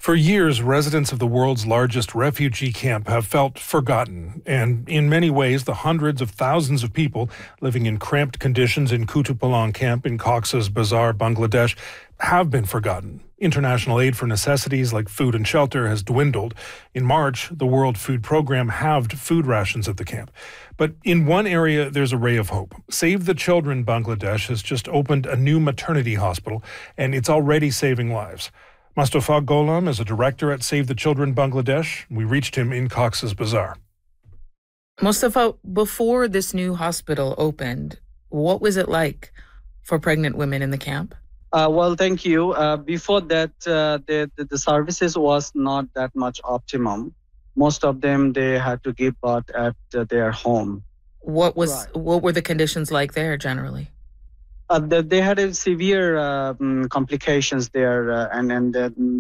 For years, residents of the world's largest refugee camp have felt forgotten, and in many ways, the hundreds of thousands of people living in cramped conditions in Kutupalong camp in Cox's Bazar, Bangladesh, have been forgotten. International aid for necessities like food and shelter has dwindled. In March, the World Food Program halved food rations at the camp. But in one area, there's a ray of hope. Save the Children Bangladesh has just opened a new maternity hospital, and it's already saving lives. Mustafa Gholam is a director at Save the Children Bangladesh. We reached him in Cox's Bazar. Mustafa, before this new hospital opened, what was it like for pregnant women in the camp? Well, thank you. Before that, the services was not that much optimum. Most of them, they had to give birth at their home. What were the conditions like there generally? They had severe complications there, and